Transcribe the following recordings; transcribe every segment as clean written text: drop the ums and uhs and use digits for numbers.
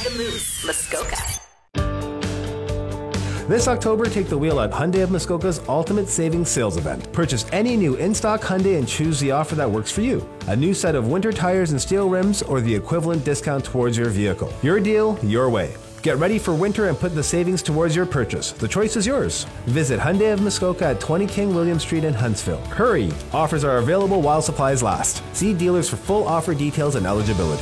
The Moose, Muskoka. This October, take the wheel at Hyundai of Muskoka's Ultimate Savings Sales Event. Purchase any new in-stock Hyundai and choose the offer that works for you. A new set of winter tires and steel rims or the equivalent discount towards your vehicle. Your deal, your way. Get ready for winter and put the savings towards your purchase. The choice is yours. Visit Hyundai of Muskoka at 20 King William Street in Huntsville. Hurry! Offers are available while supplies last. See dealers for full offer details and eligibility.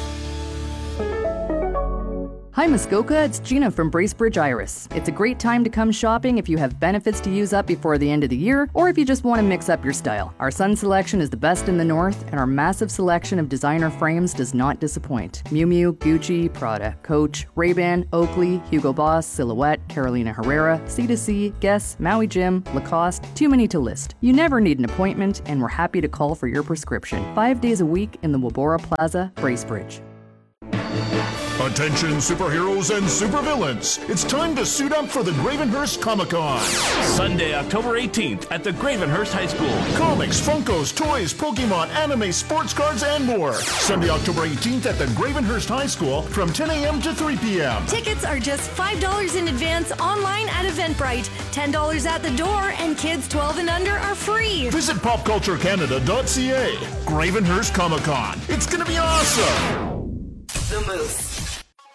Hi Muskoka, it's Gina from Bracebridge Iris. It's a great time to come shopping if you have benefits to use up before the end of the year, or if you just want to mix up your style. Our sun selection is the best in the north, and our massive selection of designer frames does not disappoint. Miu Miu, Gucci, Prada, Coach, Ray-Ban, Oakley, Hugo Boss, Silhouette, Carolina Herrera, C2C, Guess, Maui Jim, Lacoste, too many to list. You never need an appointment, and we're happy to call for your prescription. 5 days a week in the Wabora Plaza, Bracebridge. Attention superheroes and supervillains. It's time to suit up for the Gravenhurst Comic-Con. Sunday, October 18th at the Gravenhurst High School. Comics, Funkos, toys, Pokemon, anime, sports cards, and more. Sunday, October 18th at the Gravenhurst High School from 10 a.m. to 3 p.m. Tickets are just $5 in advance online at Eventbrite, $10 at the door, and kids 12 and under are free. Visit popculturecanada.ca. Gravenhurst Comic-Con. It's going to be awesome. The Moose.